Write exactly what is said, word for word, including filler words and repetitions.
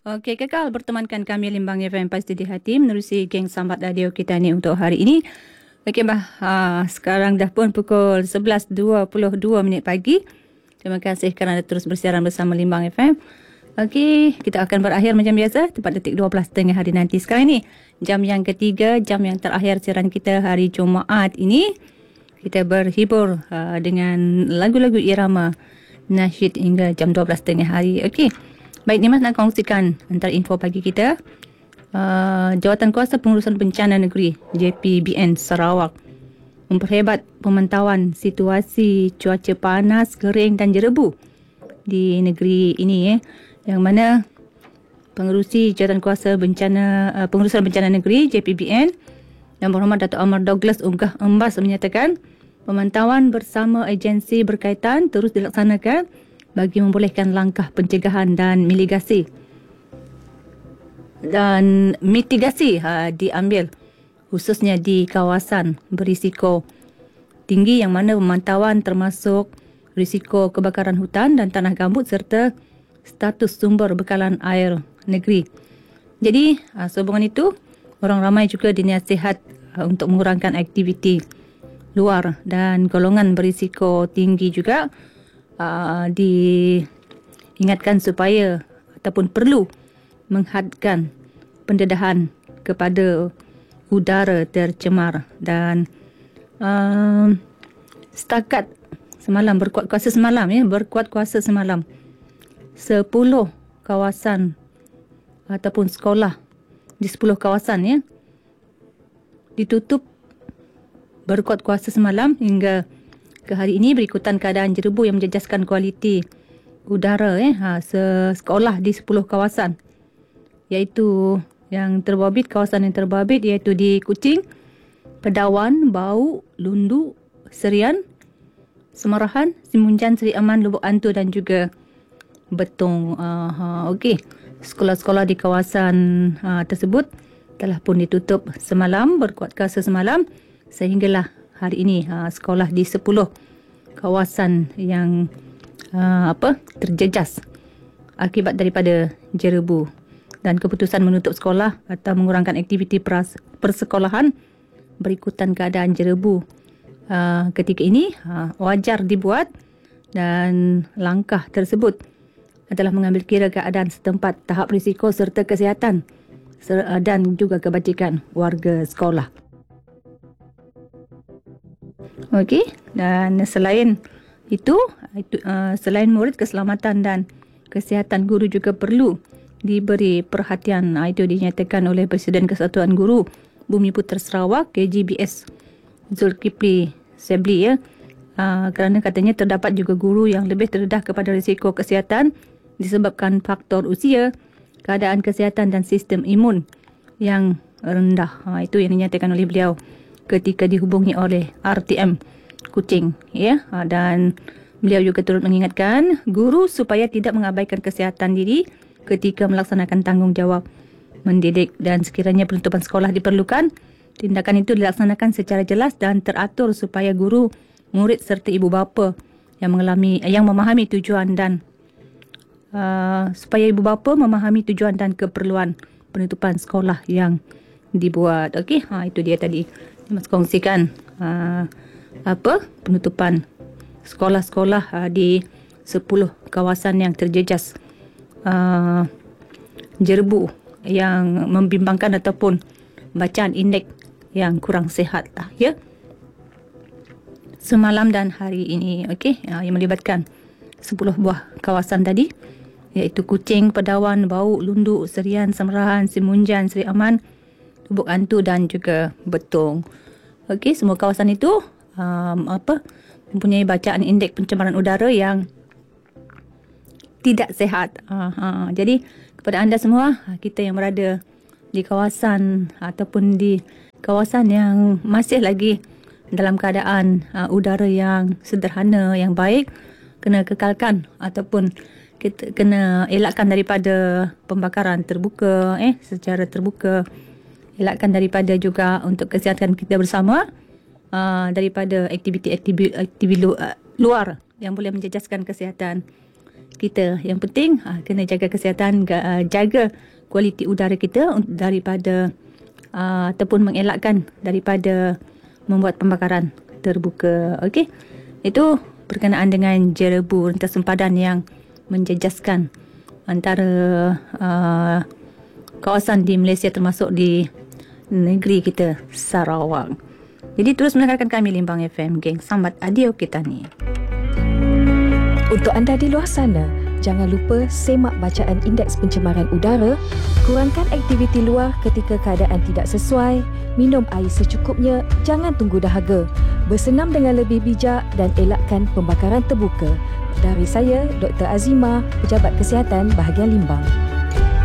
Okey, kekal bertemankan kami Limbang F M Pasti di Hati menerusi geng sambat radio kita ni untuk hari ini. Okey, bah, ha, sekarang dah pun pukul sebelas dua puluh dua minit pagi. Terima kasih kerana terus bersiaran bersama Limbang F M. Okey, kita akan berakhir macam biasa tepat detik dua belas tengah hari nanti. Sekarang ini jam yang ketiga, jam yang terakhir siaran kita hari Jumaat ini. Kita berhibur uh, dengan lagu-lagu irama nasyid hingga jam dua belas tengah hari. Okey. Baik, Nimas nak kongsikan antara info pagi kita. Uh, Jawatan Kuasa Pengurusan Bencana Negeri J P B N Sarawak memperhebat pemantauan situasi cuaca panas, kering dan jerebu di negeri ini, eh, yang mana Pengerusi Jawatan Kuasa Bencana uh, Pengurusan Bencana Negeri J P B N Yang Berhormat Datuk Amar Douglas Ugah Embas menyatakan pemantauan bersama agensi berkaitan terus dilaksanakan bagi membolehkan langkah pencegahan dan mitigasi dan mitigasi ha, diambil khususnya di kawasan berisiko tinggi yang mana pemantauan termasuk risiko kebakaran hutan dan tanah gambut serta status sumber bekalan air negeri. Jadi ha, sehubungan itu orang ramai juga dinasihat ha, untuk mengurangkan aktiviti luar dan golongan berisiko tinggi juga Uh, diingatkan supaya ataupun perlu menghadkan pendedahan kepada udara tercemar dan uh, setakat semalam berkuat kuasa semalam ya berkuat kuasa semalam sepuluh kawasan ataupun sekolah di sepuluh kawasan ya ditutup berkuat kuasa semalam hingga ke hari ini berikutan keadaan jerebu yang menjejaskan kualiti udara eh ha, sekolah di sepuluh kawasan iaitu yang terbabit kawasan yang terbabit iaitu di Kuching, Pedawan, Bau, Lundu, Serian, Semarahan, Simunjan, Seri Aman, Lubuk Antu dan juga Betong. Uh, ha, okey, sekolah-sekolah di kawasan uh, tersebut telah pun ditutup semalam berkuat kuasa semalam sehinggalah hari ini uh, sekolah di sepuluh kawasan yang uh, apa terjejas akibat daripada jerebu dan keputusan menutup sekolah atau mengurangkan aktiviti pers- persekolahan berikutan keadaan jerebu uh, ketika ini uh, wajar dibuat dan langkah tersebut adalah mengambil kira keadaan setempat, tahap risiko serta kesihatan ser- dan juga kebajikan warga sekolah. Okey, dan selain itu, itu uh, selain murid, keselamatan dan kesihatan guru juga perlu diberi perhatian. Uh, itu dinyatakan oleh Presiden Kesatuan Guru Bumiputra Sarawak K G B S Zulkifli Sebli ya. Uh, kerana katanya terdapat juga guru yang lebih terdedah kepada risiko kesihatan disebabkan faktor usia, keadaan kesihatan dan sistem imun yang rendah. Uh, itu yang dinyatakan oleh beliau ketika dihubungi oleh R T M Kuching ya, dan beliau juga turut mengingatkan guru supaya tidak mengabaikan kesihatan diri ketika melaksanakan tanggungjawab mendidik dan sekiranya penutupan sekolah diperlukan, tindakan itu dilaksanakan secara jelas dan teratur supaya guru, murid serta ibu bapa yang mengalami yang memahami tujuan dan uh, supaya ibu bapa memahami tujuan dan keperluan penutupan sekolah yang dibuat. Okey, ha, itu dia tadi Mas kongsikan uh, apa penutupan sekolah-sekolah uh, di sepuluh kawasan yang terjejas uh, jerebu yang membimbangkan ataupun bacaan indeks yang kurang sihat lah ya semalam dan hari ini. Okey, uh, yang melibatkan sepuluh buah kawasan tadi iaitu Kuching, Pedawan, Bau, Lundu, Serian, Semerahan, Simunjan, Seri Aman, Lubuk Antu dan juga Betong. Okey, semua kawasan itu um, apa mempunyai bacaan indeks pencemaran udara yang tidak sihat. Uh, uh, jadi kepada anda semua, kita yang berada di kawasan ataupun di kawasan yang masih lagi dalam keadaan uh, udara yang sederhana, yang baik, kena kekalkan ataupun kita kena elakkan daripada pembakaran terbuka eh secara terbuka. Elakkan daripada juga untuk kesihatan kita bersama uh, daripada aktiviti-aktiviti aktiviti lu, uh, luar yang boleh menjejaskan kesihatan kita. Yang penting uh, kena jaga kesihatan, uh, jaga kualiti udara kita daripada uh, ataupun mengelakkan daripada membuat pembakaran terbuka. Okey. Itu berkenaan dengan jerebu rentas sempadan yang menjejaskan antara uh, kawasan di Malaysia termasuk di negeri kita Sarawak. Jadi terus mendengarkan kami Limbang F M, geng. Sambat adio kita ni. Untuk anda di luar sana, jangan lupa semak bacaan indeks pencemaran udara, kurangkan aktiviti luar ketika keadaan tidak sesuai, minum air secukupnya, jangan tunggu dahaga, bersenam dengan lebih bijak dan elakkan pembakaran terbuka. Dari saya, Doktor Azima, Pejabat Kesihatan Bahagian Limbang.